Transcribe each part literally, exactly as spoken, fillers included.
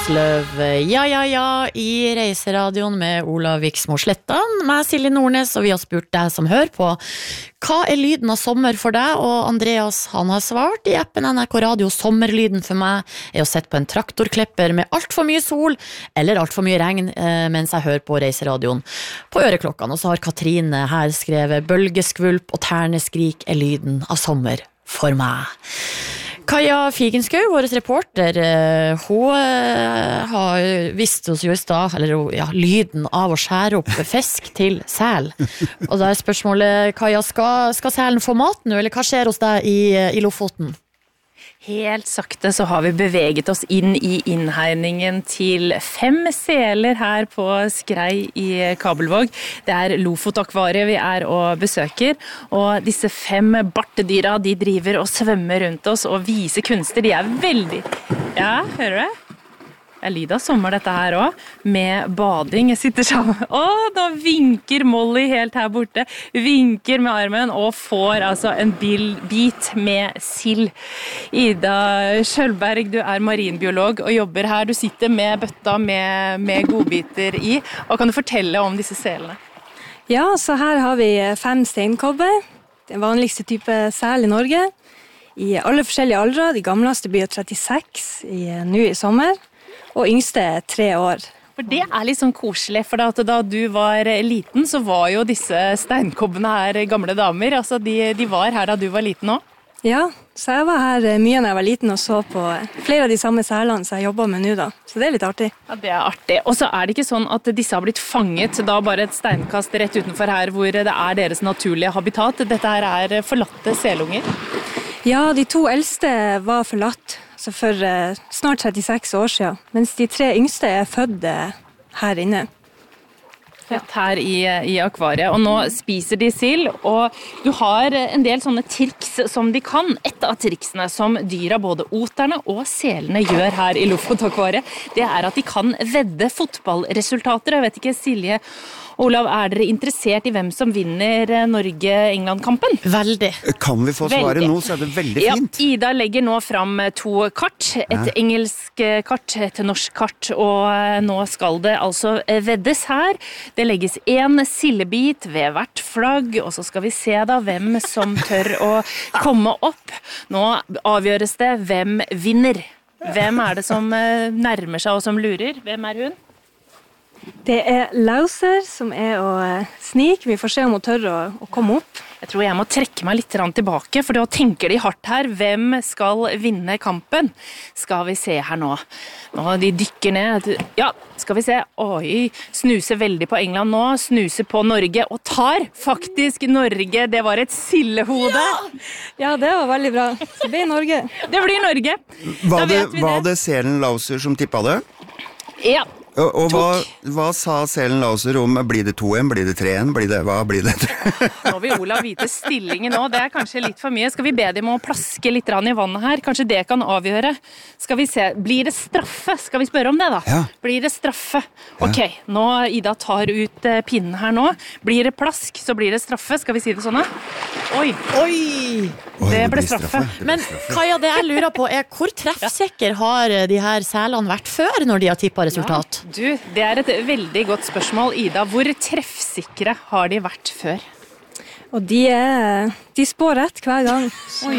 Løv, ja, ja, ja, i Reiseradioen med Olav Viksmo Slettan, med Silje Nordnes, og vi har spurt deg som hører på, hva er lyden av sommer for deg? Og Andreas, han har svart i appen N R K Radio, sommerlyden for meg er å sette på en traktorklipper med alt for mye sol, eller alt for mye regn, eh, mens jeg hører på Reiseradioen på øreklokkene. Og så har Katrine her skrevet, bølgeskvulp og terneskrik er lyden av sommer for meg. Kaja Figenskau, vår reporter, hun har visst oss jo i stad, eller ja, lyden av å skjære opp fisk til sel. Og da er spørsmålet, Kaja, skal, skal selen få mat nå, eller hva skjer hos deg i, i Lofoten? Helt sakte så har vi beveget oss inn i innhegningen til fem seler her på Skrei i Kabelvåg. Det er Lofotakvariet vi er og besøker, og disse fem bartedyra, de driver og svømmer rundt oss og viser kunster. De er veldig... Ja, hører du det? Det er lyd av sommer dette her også, med bading. Jeg sitter sammen. Åh, da vinker Molly helt her borte. Vinker med armen og får altså en bit med sild. Ida Skjølberg, du er marinbiolog og jobber her. Du sitter med bøtta med, med godbiter i. Og kan du fortelle om disse selene? Ja, så her har vi fem steinkobber. Den vanligste type sel i Norge. I alle forskjellige aldre. De gamleste blir trettiseks i, nå i sommer. Og yngste er tre år. For det er litt sånn koselig, for da, da du var liten, så var jo disse steinkobbene her gamle damer. Altså, de, de var her da du var liten også? Ja, så jeg var her mye når jeg var liten og så på flere av de samme selene som jeg jobber med nå da. Så det er litt artig. Ja, det er artig. Og så er det ikke sånn at disse har blitt fanget da bare et steinkast rett utenfor her, hvor det er deres naturlige habitat. Dette her er forlatte selunger. Ja, de to eldste var forlatt. Så for uh, snart trettiseks år siden, mens de tre yngste er født uh, her inne. Født her i, i akvariet, og nå spiser de sild, og du har en del sånne triks som de kan. Et av triksene som dyra, både oterne og selene, gjør her i Lofotakvariet, det er at de kan vedde fotballresultater. Jeg vet ikke, Silje, Olav, er dere interessert i hvem som vinner Norge-England-kampen? Veldig. Kan vi få svaret nå, så er det veldig fint. Ja, Ida legger nå fram to kart, et ja. engelsk kart, et norsk kart, og nå skal det altså veddes her. Det legges en sildebit ved hvert flagg, og så skal vi se da hvem som tør å komme opp. Nå avgjøres det hvem vinner. Hvem er det som nærmer seg og som lurer? Hvem er hun? Det er Lauser som er å snike. Vi får se om hun tør å, å komme opp. Jeg tror jeg må trekke meg litt tilbake, for da tenker de hardt her. Hvem skal vinne kampen? Skal vi se her nå. Nå de dykker ned. Ja, skal vi se. Oi, snuser veldig på England nå. Snuser på Norge og tar faktisk Norge. Det var et sildehode. Ja! Ja, det var veldig bra. Så det blir Norge. Det blir Norge. Var det, var det selen Lauser som tippet det? Ja. Og, og hva, hva sa selen Lauser om, blir det to en, blir det tre en, blir det, hva blir det? Nå vil Olav vite stillingen nå, det er kanskje litt for mye. Skal vi be dem å plaske litt i vannet her? Kanskje det kan avgjøre. Skal vi se, blir det straffe? Skal vi spørre om det da? Ja. Blir det straffe? Ok, nå Ida tar ut pinnen her nå. Blir det plask, så blir det straffe. Skal vi si det sånn da? Oi! Oi! Det ble straffe. Men Kaja, det jeg lurer på er, hvor treffsikker har de her selene vært før når de har tippet resultat? Ja. Du, det er et veldig godt spørsmål, Ida. Hvor treffsikre har de vært før? Og de, er, de spår rett hver gang. Oi.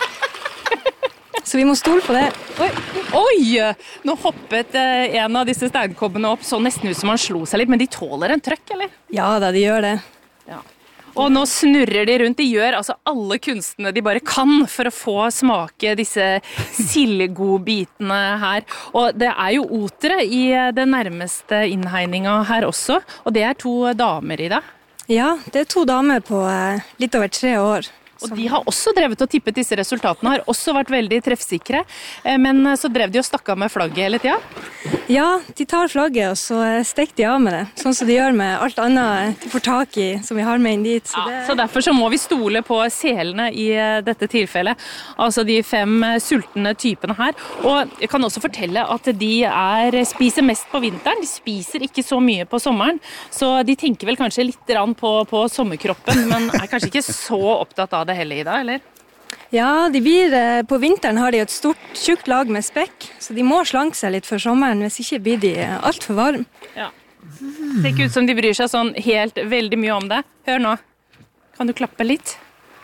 Så vi må stole på det. Oi, Oi! Nå hoppet en av disse steinkobbene opp, så nesten ut som han slo seg litt, men de tåler en trøkk, eller? Ja da, de gjør det. Ja. Og nå snurrer de rundt, de gjør altså alle kunstene de bare kan for å få smake disse sildgodbitene her. Og det er jo otere i den nærmeste innhegninga her også, og det er to damer i det. Ja, det er to damer på litt over tre år. Og de har også drevet og tippet disse resultatene, har også vært veldig treffsikre, men så drev de og stakk av med flagget hele tida? Ja, de tar flagget og så stekker de av med det, sånn som de gjør med alt annet de får tak i som vi har med inn dit. Så, det... ja, så derfor så må vi stole på selene i dette tilfellet, altså de fem sultne typene her. Og jeg kan også fortelle at de er, spiser mest på vinteren, de spiser ikke så mye på sommeren, så de tenker vel kanskje litt på, på sommerkroppen, men er kanskje ikke så opptatt av det heller, Ida, eller? Ja, de blir, eh, på vinteren har de et stort, tjukt lag med spekk, så de må slanke seg litt for sommeren, hvis ikke blir de alt for varm. Ja. Det ser ikke ut som de bryr seg sånn helt veldig mye om det. Hør nå. Kan du klappe litt?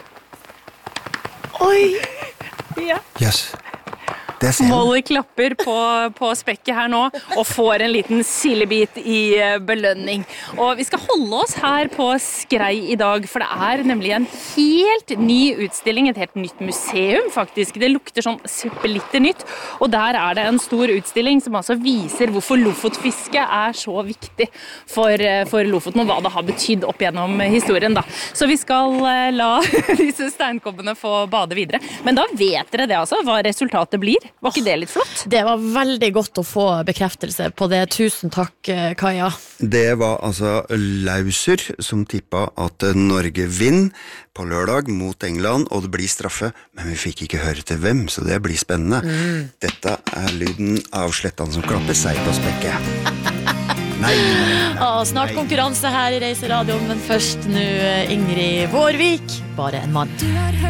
Oi! Ja. Yes. Det ser jeg. Molly klapper på, på spekket her nå, og får en liten sildebit i belønning. Og vi skal holde oss her på Skrei i dag, for det er nemlig en helt ny utstilling, et helt nytt museum faktisk. Det lukter sånn søppelitter nytt, og der er det en stor utstilling som altså viser hvorfor lofotfiske er så viktig for, for Lofoten, og hva det har betydd opp gjennom historien da. Så vi skal la disse steinkobbene få bade videre. Men da vet dere det altså, hva resultatet blir. Var ikke det litt flott? Det var veldig godt å få bekreftelse på det. Tusen takk, Kaja. Det var altså Lauser som tippa at Norge vinner på lørdag mot England, og det blir straffe, men vi fikk ikke høre til hvem, så det blir spennende. Mm. Dette er lyden av Slettan som klapper seg på spekket. Nei, nei, nei, ah, snart nei. Konkurranse her i Reiseradioen, men først nå Ingrid Vårvik, bare en mann.